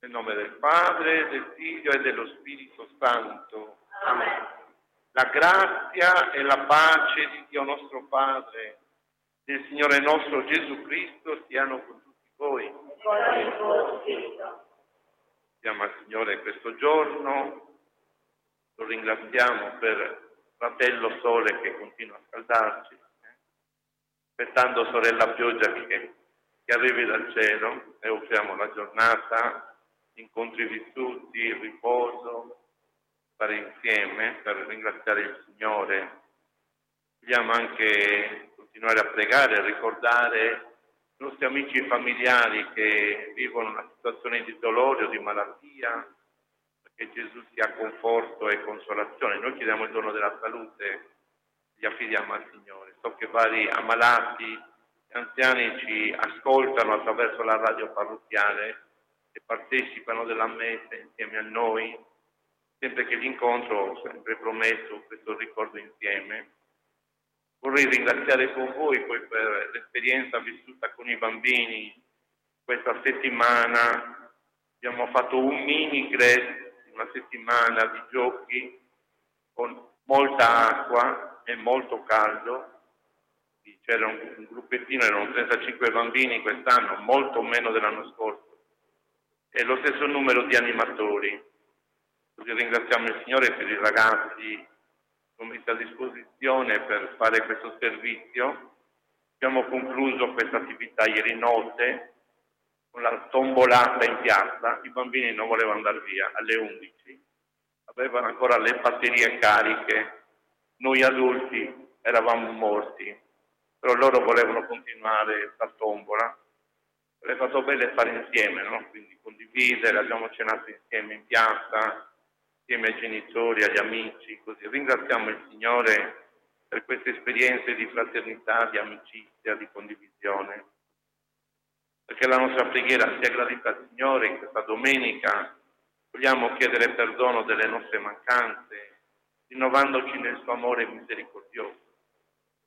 Nel nome del Padre, del Figlio e dello Spirito Santo. Amen. La grazia e la pace di Dio nostro Padre, del Signore nostro Gesù Cristo siano con tutti voi. Con il tuo spirito. Diamo al Signore questo giorno, lo ringraziamo per fratello Sole che continua a scaldarci, aspettando sorella pioggia che arrivi dal cielo, e offriamo la giornata, incontri vissuti, il riposo, stare insieme per ringraziare il Signore. Vogliamo anche continuare a pregare e ricordare i nostri amici e familiari che vivono una situazione di dolore o di malattia, perché Gesù sia conforto e consolazione. Noi chiediamo il dono della salute, li affidiamo al Signore. So che vari ammalati e anziani ci ascoltano attraverso la radio parrocchiale e partecipano della messa insieme a noi. Sempre che li incontro ho sempre promesso questo ricordo insieme. Vorrei ringraziare con voi poi per l'esperienza vissuta con i bambini questa settimana. Abbiamo fatto un mini grass, una settimana di giochi con molta acqua e molto caldo. C'era un gruppettino, erano 35 bambini quest'anno, molto meno dell'anno scorso, e lo stesso numero di animatori. Così ringraziamo il Signore per i ragazzi messi a disposizione per fare questo servizio. Abbiamo concluso questa attività ieri notte con la tombolata in piazza. I bambini non volevano andare via alle 11, avevano ancora le batterie cariche, noi adulti eravamo morti, però loro volevano continuare la tombola. È fatto bene stare insieme, no? Quindi condividere, abbiamo cenato insieme in piazza, insieme ai genitori, agli amici, così. Ringraziamo il Signore per queste esperienze di fraternità, di amicizia, di condivisione. Perché la nostra preghiera sia gradita al Signore in questa domenica, vogliamo chiedere perdono delle nostre mancanze, rinnovandoci nel suo amore misericordioso.